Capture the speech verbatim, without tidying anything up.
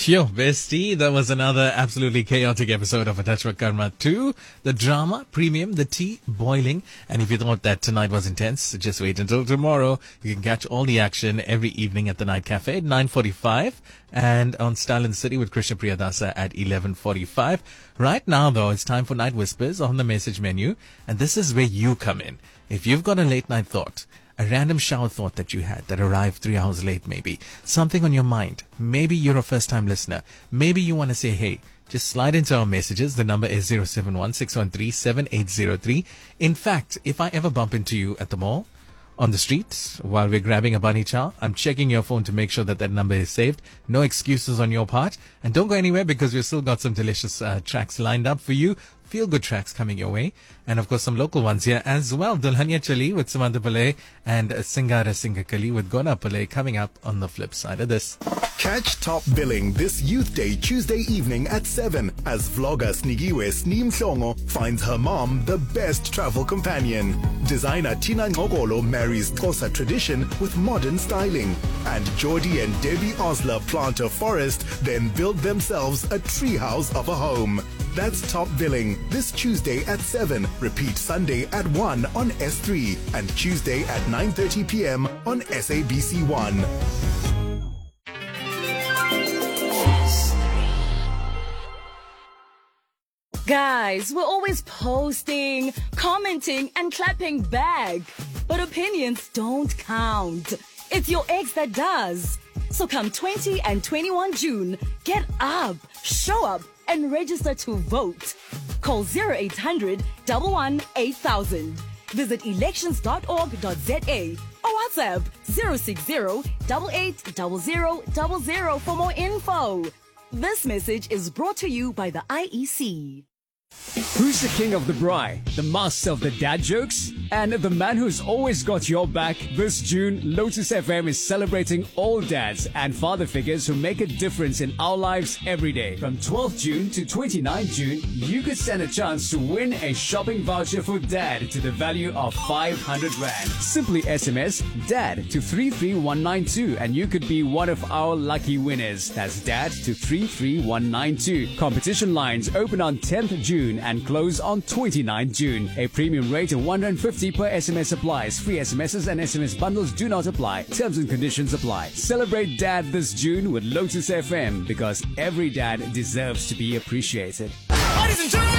Yo, bestie, that was another absolutely chaotic episode of Attachment Karma two. The drama, premium, the tea, boiling. And if you thought that tonight was intense, just wait until tomorrow. You can catch all the action every evening at the Night Cafe at nine forty-five and on Style in the City with Krishna Priyadasa at eleven forty-five. Right now, though, it's time for Night Whispers on the message menu. And this is where you come in. If you've got a late night thought, a random shower thought that you had that arrived three hours late maybe, something on your mind, maybe you're a first-time listener, maybe you want to say hey, just slide into our messages. The number is zero seven one six one three seven eight zero three. In fact, if I ever bump into you at the mall, on the streets, while we're grabbing a bunny chow, I'm checking your phone to make sure that that number is saved. No excuses on your part. And don't go anywhere because we've still got some delicious uh, tracks lined up for you. Feel-good tracks coming your way. And, of course, some local ones here as well. Dulhania Chali with Samantha Pillai and Singara Singakali with Gona Pillai coming up on the flip side of this. Catch Top Billing this Youth Day Tuesday evening at seven as vlogger Snigiwe Sneem Songo finds her mom the best travel companion. Designer Tina Ngogolo marries Xhosa tradition with modern styling. And Geordie and Debbie Osler plant a forest, then build themselves a treehouse of a home. That's Top Billing this Tuesday at seven. Repeat Sunday at one on S three and Tuesday at nine thirty p.m. on S A B C one. Guys, we're always posting, commenting, and clapping back. But opinions don't count. It's your ex that does. So come twentieth and twenty-first of June, get up, show up, and register to vote. Call zero eight hundred, one one eight thousand. Visit elections dot org dot z a or WhatsApp zero six zero, eight eight zero zero zero zero for more info. This message is brought to you by the I E C. Who's the king of the braai? The master of the dad jokes? And the man who's always got your back? This June, Lotus F M is celebrating all dads and father figures who make a difference in our lives every day. From twelfth of June to twenty-ninth of June, you could stand a chance to win a shopping voucher for dad to the value of five hundred rand. Simply S M S DAD to three three one nine two and you could be one of our lucky winners. That's DAD to three three one nine two. Competition lines open on tenth of June and close on twenty-ninth of June. A premium rate of one hundred fifty per S M S applies. Free S M Ses and S M S bundles do not apply. Terms and conditions apply. Celebrate Dad this June with Lotus F M because every dad deserves to be appreciated. Ladies and gentlemen.